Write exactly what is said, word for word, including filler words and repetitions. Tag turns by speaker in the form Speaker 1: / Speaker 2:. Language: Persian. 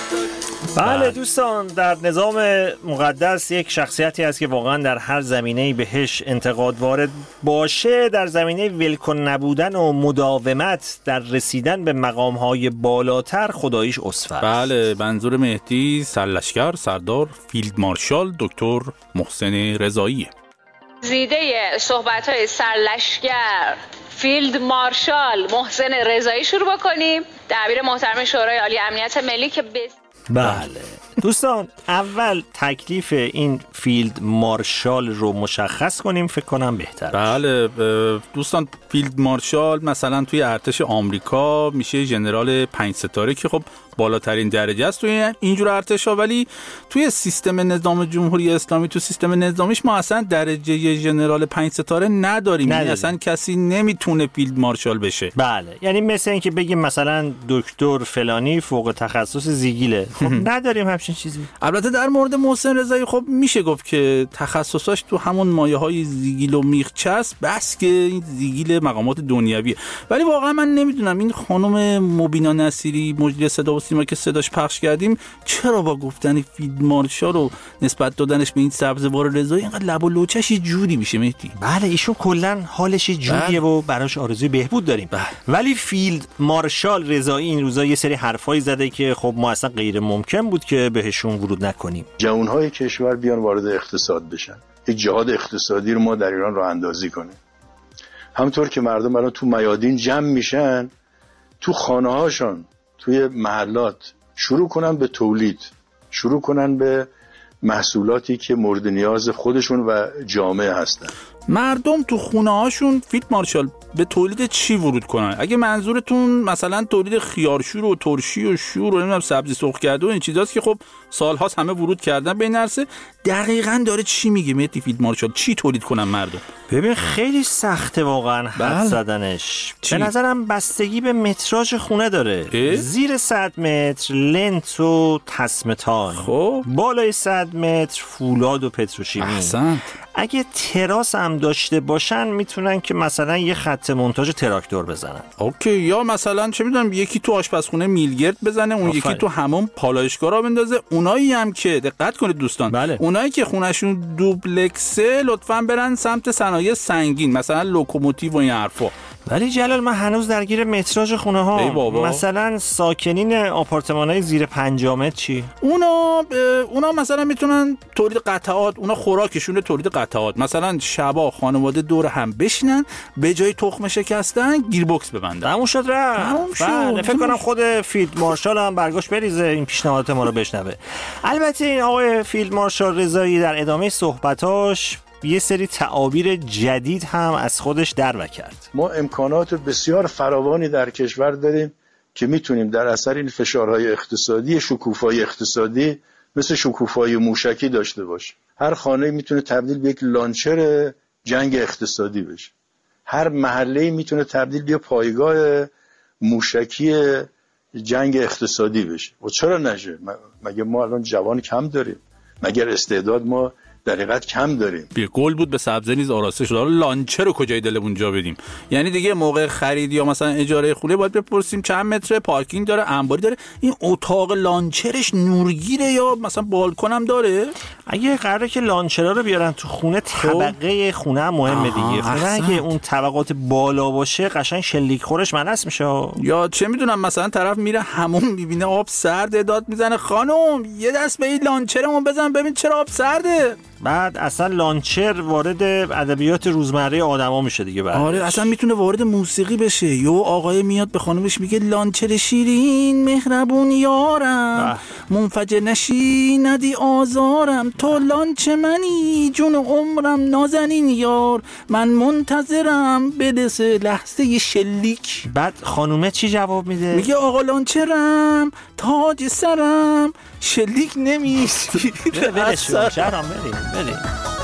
Speaker 1: بله دوستان، در نظام مقدس یک شخصیتی هست که واقعا در هر زمینه‌ای بهش انتقاد وارد باشه، در زمینه ولکن نبودن و مداومت در رسیدن به مقام‌های بالاتر خداییش اسفه.
Speaker 2: بله، منظور مهدی سرلشکر سردار فیلد مارشال دکتر محسن رضایی.
Speaker 3: زیده صحبت‌های سرلشکر فیلد مارشال محسن رضایی شروع بکنیم. دبیر محترم شورای عالی امنیت ملی که بس...
Speaker 1: بله دوستان، اول تکلیف این فیلد مارشال رو مشخص کنیم، فکر کنم بهتره.
Speaker 2: بله دوستان، فیلد مارشال مثلا توی ارتش آمریکا میشه ژنرال پنج ستاره که خب بالاترین درجه است توی اینجور ارتشا، ولی توی سیستم نظام جمهوری اسلامی، تو سیستم نظامیش ما اصلا درجه ژنرال پنج ستاره نداریم، یعنی اصلا کسی نمیتونه فیلد مارشال بشه.
Speaker 1: بله، یعنی مثل این که بگیم مثلا دکتر فلانی فوق تخصص زیگیله، خب نداریم همچین چیزی.
Speaker 2: البته در مورد محسن رضایی خب میشه گفت که تخصصاش تو همون مایه‌های زیگیل و میخچه است، بس که این زیگیل مقامات دنیویه. ولی واقعا من نمیدونم این خانم مبینا نصیری مجری صدا و سیما که صداش پخش کردیم چرا با گفتن فیلد مارشال رو نسبت دادنش به این سبزوار رضایی اینقدر لب و لوچش یه جوری میشه مهدی.
Speaker 1: بله، ایشون کلا حالش یه جوریه و براش آرزوی بهبود داریم. بله. ولی فیلد مارشال رضایی این روزا یه سری حرفایی زده که خب ما اصلا غیر ممکن بود که بهشون ورود نکنیم.
Speaker 4: جوانهای کشور بیان وارد اقتصاد بشن، یک جهاد اقتصادی رو ما در ایران راه اندازی کنیم. همونطور که مردم الان تو میادین جمع میشن، تو خانه هاشون، توی محلات شروع کنن به تولید، شروع کنن به محصولاتی که مورد نیاز خودشون و جامعه هستن.
Speaker 2: مردم تو خونه هاشون فیلد مارشال به تولید چی ورود کنن؟ اگه منظورتون مثلا تولید خیارشور و ترشی و شور و نمیدونم سبزی سرخ کرده و این چیزاست که خب سالهاست همه ورود کردن به این عرصه، دقیقاً داره چی میگه مهدی فیلد مارشال؟ چی تولید کنن مردم؟
Speaker 1: ببین خیلی سخته واقعا حد زدنش. به نظرم بستگی به متراژ خونه داره. اه؟ زیر صد متر لنت و تسمتان، خب بالای صد متر فولاد و پتروشیمی.
Speaker 2: احسنت.
Speaker 1: اگه تراس هم داشته باشن میتونن که مثلا یه خط مونتاژ تراکتور بزنن.
Speaker 2: اوکی، یا مثلا چه میدونم یکی تو آشپزخونه میلگرد بزنه، اون آفره. یکی تو حمام پالایشگاه را بندازه. اونایی هم که دقت کنید دوستان، بله. اونایی که خونهشون دوبلکسه لطفاً برن سمت صنایع سنگین، مثلا لوکوموتیو و این حرفا.
Speaker 1: ولی جلال من هنوز درگیر متراژ خونه ها. مثلا ساکنین آپارتمان‌های زیر پنجاه متر چی؟
Speaker 2: اونا اونا مثلا میتونن تولید قطعات، اونا خوراکشون تولید قطعات، مثلا شبا خانواده دور هم بشینن به جای تخم شکستن گیر باکس ببندن.
Speaker 1: تموم شد رفت. بله، فکر کنم خود فیلد مارشال هم برگاش بریزه این پیشنهادات ما رو بشنوه. البته این آقای فیلد مارشال رضایی در ادامه صحبتاش یه سری تعابیر جدید هم از خودش در کرد.
Speaker 4: ما امکانات بسیار فراوانی در کشور داریم که میتونیم در اثر این فشارهای اقتصادی، شکوفای اقتصادی مثل شکوفای موشکی داشته باشیم. هر خانه میتونه تبدیل به یک لانچر جنگ اقتصادی بشه. هر محله میتونه تبدیل به پایگاه موشکی جنگ اقتصادی بشه. و چرا نشه؟ مگه ما الان جوان کم داریم؟ مگر استعداد ما در حقیقت کم داریم؟
Speaker 2: بی گل بود به سبزه نیز آراسته شد. حالا لانچر رو کجای دلمون جا بدیم؟ یعنی دیگه موقع خرید یا مثلا اجاره خونه باید بپرسیم چند متر، پارکینگ داره، انباری داره، این اتاق لانچرش نورگیره یا مثلا بالکن هم داره؟
Speaker 1: اگه قراره که لانچرها رو بیارن تو خونه، طبقه خونه هم مهمه دیگه. خونه اگه اون طبقات بالا باشه قشنگ شلیک خورش منعکس میشه.
Speaker 2: یا چه میدونم مثلا طرف میره همون میبینه آب سرده، داد میزنه خانم یه دست به این لانچرمون بزن ببین چرا آب سرده.
Speaker 1: بعد اصلا لانچر وارد ادبیات روزمره آدما میشه دیگه. بعد
Speaker 2: آره اصلا میتونه وارد موسیقی بشه. یو آقای میاد به خانمش میگه لانچر شیرین مهربون یارم، منفجر نشی ندی آزارم، تو لانچ منی جون عمرم نازنین یار، من منتظرم برسه لحظه شلیک.
Speaker 1: بعد خانومه چی جواب میده؟
Speaker 2: میگه آقا لانچرم تاج سرم شلیک نمیشی.
Speaker 1: ولش کن شهرام، بریم بریم.